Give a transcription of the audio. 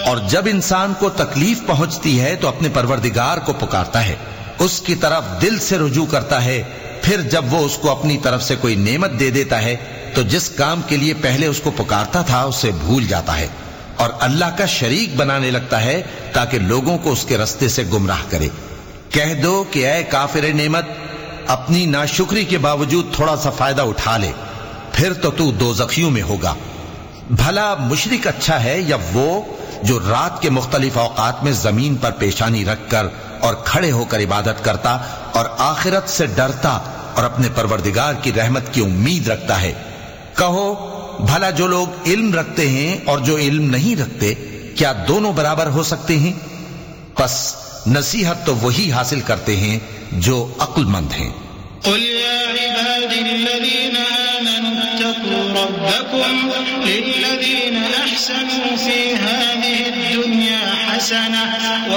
اور جب انسان کو تکلیف پہنچتی ہے تو اپنے پروردگار کو پکارتا ہے، اس کی طرف دل سے رجوع کرتا ہے، پھر جب وہ اس کو اپنی طرف سے کوئی نعمت دے دیتا ہے تو جس کام کے لیے پہلے اس کو پکارتا تھا اسے بھول جاتا ہے اور اللہ کا شریک بنانے لگتا ہے تاکہ لوگوں کو اس کے رستے سے گمراہ کرے۔ کہہ دو کہ اے کافر نعمت، اپنی ناشکری کے باوجود تھوڑا سا فائدہ اٹھا لے، پھر تو دوزخیوں میں ہوگا۔ بھلا مشرک اچھا ہے یا وہ جو رات کے مختلف اوقات میں زمین پر پیشانی رکھ کر اور کھڑے ہو کر عبادت کرتا اور آخرت سے ڈرتا اور اپنے پروردگار کی رحمت کی امید رکھتا ہے۔ کہو بھلا جو لوگ علم رکھتے ہیں اور جو علم نہیں رکھتے، کیا دونوں برابر ہو سکتے ہیں؟ پس نصیحت تو وہی حاصل کرتے ہیں جو عقل مند ہیں۔ قل يا عبادي الذين آمنوا اتقوا ربكم للذين أحسنوا في هذه الدنيا حسنة